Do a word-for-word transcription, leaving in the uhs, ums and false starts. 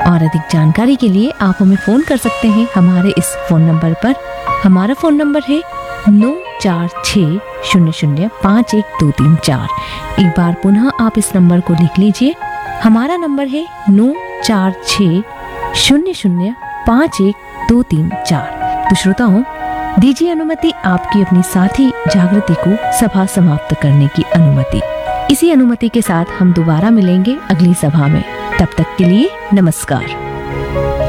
और अधिक जानकारी के लिए आप हमें फ़ोन कर सकते हैं हमारे इस फ़ोन नंबर पर। हमारा फ़ोन नंबर है नौ चार छः शून्य शून्य पाँच एक दो तीन चार। एक बार पुनः आप इस नंबर को लिख लीजिए। हमारा नंबर है नौ चार छः शून्य शून्य पाँच एक दो तीन चार। तो श्रोताओं, दीजिए अनुमति आपकी अपनी साथी जागृति को सभा समाप्त करने की अनुमति। इसी अनुमति के साथ हम दोबारा मिलेंगे अगली सभा में। तब तक के लिए नमस्कार।